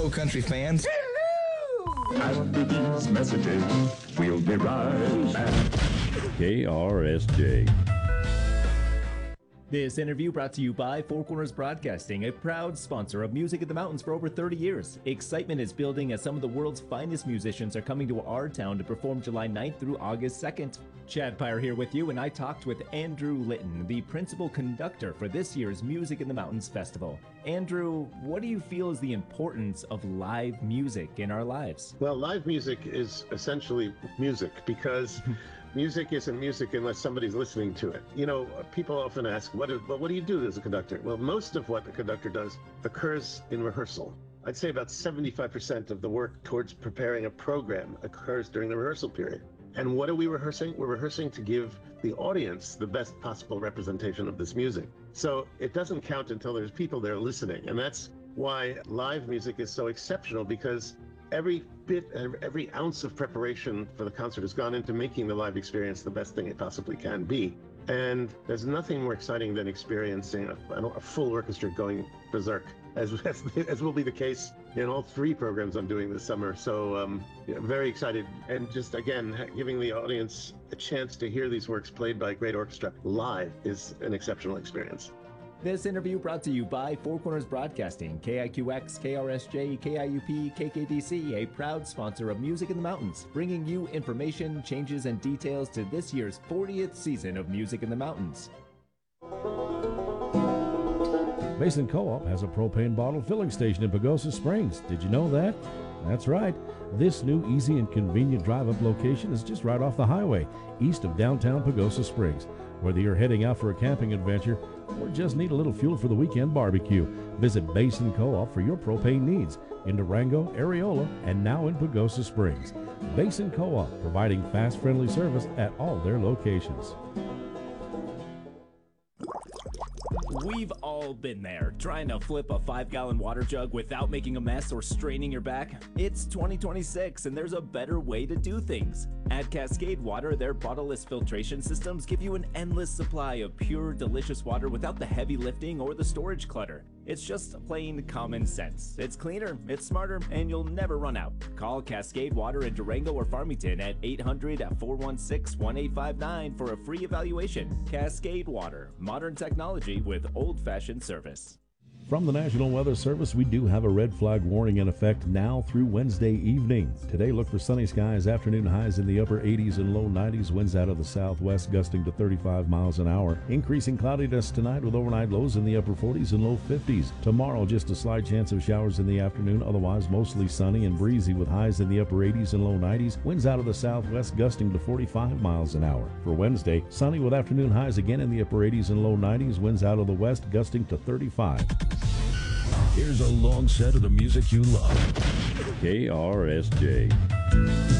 Hello, country fans. After these messages, we'll be right back. KRSJ. This interview brought to you by Four Corners Broadcasting, a proud sponsor of Music in the Mountains for over 30 years. Excitement is building as some of the world's finest musicians are coming to our town to perform July 9th through August 2nd. Chad Pyre here with you, and I talked with Andrew Litton, the principal conductor for this year's Music in the Mountains Festival. Andrew, what do you feel is the importance of live music in our lives? Well, live music is essentially music because music isn't music unless somebody's listening to it. You know, people often ask, what do you do as a conductor? Well, most of what the conductor does occurs in rehearsal. I'd say about 75% of the work towards preparing a program occurs during the rehearsal period. And what are we rehearsing? We're rehearsing to give the audience the best possible representation of this music. So it doesn't count until there's people there listening. And that's why live music is so exceptional, because every ounce of preparation for the concert has gone into making the live experience the best thing it possibly can be. And there's nothing more exciting than experiencing a full orchestra going berserk, as will be the case in all three programs I'm doing this summer. So very excited. And just, again, giving the audience a chance to hear these works played by a great orchestra live is an exceptional experience. This interview brought to you by Four Corners Broadcasting, KIQX, KRSJ, KIUP, KKDC, a proud sponsor of Music in the Mountains, bringing you information, changes, and details to this year's 40th season of Music in the Mountains. Basin Co-op has a propane bottle filling station in Pagosa Springs. Did you know that? That's right. This new easy and convenient drive-up location is just right off the highway, east of downtown Pagosa Springs. Whether you're heading out for a camping adventure or just need a little fuel for the weekend barbecue, visit Basin Co-op for your propane needs in Durango, Areola, and now in Pagosa Springs. Basin Co-op, providing fast, friendly service at all their locations. We've all been there, trying to flip a 5-gallon water jug without making a mess or straining your back. It's 2026 and there's a better way to do things. At Cascade Water, their bottleless filtration systems give you an endless supply of pure, delicious water without the heavy lifting or the storage clutter. It's just plain common sense. It's cleaner, it's smarter, and you'll never run out. Call Cascade Water in Durango or Farmington at 800-416-1859 for a free evaluation. Cascade Water, modern technology with old-fashioned service. From the National Weather Service, we do have a red flag warning in effect now through Wednesday evening. Today, look for sunny skies, afternoon highs in the upper 80s and low 90s, winds out of the southwest gusting to 35 miles an hour. Increasing cloudiness tonight with overnight lows in the upper 40s and low 50s. Tomorrow, just a slight chance of showers in the afternoon, otherwise mostly sunny and breezy with highs in the upper 80s and low 90s, winds out of the southwest gusting to 45 miles an hour. For Wednesday, sunny with afternoon highs again in the upper 80s and low 90s, winds out of the west gusting to 35. Here's a long set of the music you love. KRSJ.